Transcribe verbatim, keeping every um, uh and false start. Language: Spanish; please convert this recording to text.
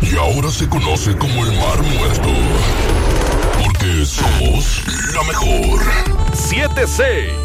y ahora se conoce como el Mar Muerto. Porque somos la mejor. siete seis.